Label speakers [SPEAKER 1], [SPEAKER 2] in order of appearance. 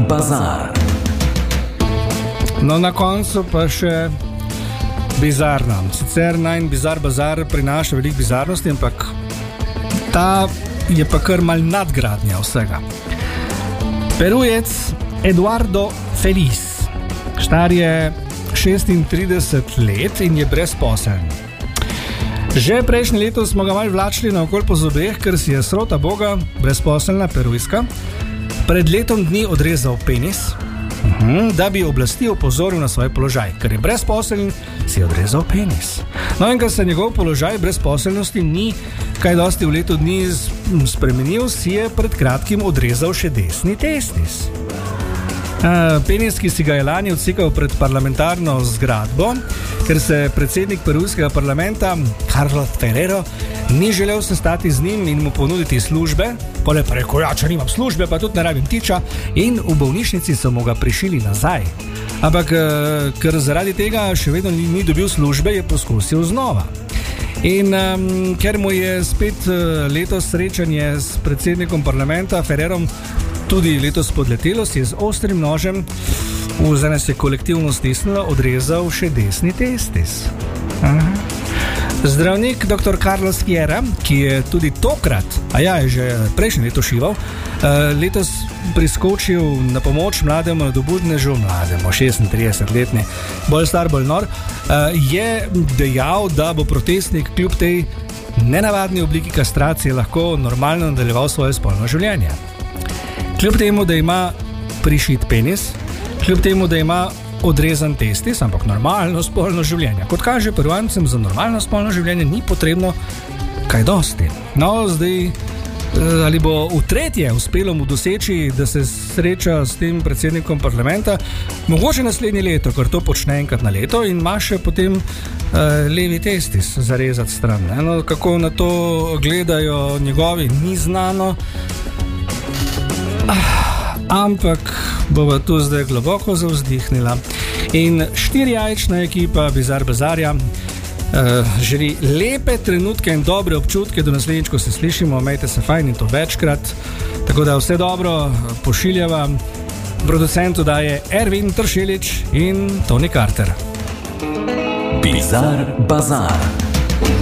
[SPEAKER 1] bazar.
[SPEAKER 2] No, na koncu pa še bizarno. Sicer Bizar bazar prinaša veliko bizarnosti, ampak ta je pa kar mal nadgradnja vsega. Perujec Eduardo Feliz, star je 36 let in je brezposeln. Že prejšnje leto smo ga malo vlačili naokoli po zobeh, ker si je srota boga, brezposelna perujska, pred letom dni odrezal penis, da bi oblasti opozoril na svoj položaj. Ker je brezposeln, si je odrezal penis. No in ker se njegov položaj brezposelnosti ni kaj dosti v letu dni spremenil, si je pred kratkim odrezal še desni testis. Penis, ki si ga je lani odsekal pred parlamentarno zgradbo, ker se predsednik perujskega parlamenta Carlos Ferrero ni želel sestati z njim in mu ponuditi službe, pole pa rekel, ja, če nimam službe, pa tudi ne rabim tiča, in v bolnišnici so mu ga prišili nazaj. Ampak ker zaradi tega še vedno ni dobil službe, je poskusil znova. In ker mu je spet letos srečanje s predsednikom parlamenta Ferrerom tudi letos podletelo, si je z ostrim nožem, vzene se kolektivno stisnilo, odrezal še desni testis. Zdravnik dr. Carlos Fiera, ki je tudi tokrat, je že prejšnje leto šival, letos priskočil na pomoč mlademu nadobudnežu, 36-letni, bolj star, bolj nor, je dejal, da bo protestnik kljub tej nenavadni obliki kastracije lahko normalno nadaljeval svoje spolno življenje. Kljub temu, da ima prišit penis, kljub temu, da ima odrezan testis, ampak normalno spolno življenje. Kot kaže, Peruancem za normalno spolno življenje ni potrebno kaj dosti. No, zdaj, ali bo v tretje uspelo mu doseči, da se sreča s tem predsednikom parlamenta, mogoče naslednje leto, ker to počne enkrat na leto in ima še potem levi testis zarezati stran. No, kako na to gledajo njegovi, ni znano. Ampak bova tu zdaj globoko zavzdihnila. In 4-jajčna ekipa Bizar bazarja želi lepe trenutke in dobre občutke do naslednjič, ko se slišimo. Imejte se fajn in to večkrat. Tako da vse dobro pošiljava. Producentu daje Ervin Tršelič in Toni Carter.
[SPEAKER 1] Bizar bazar.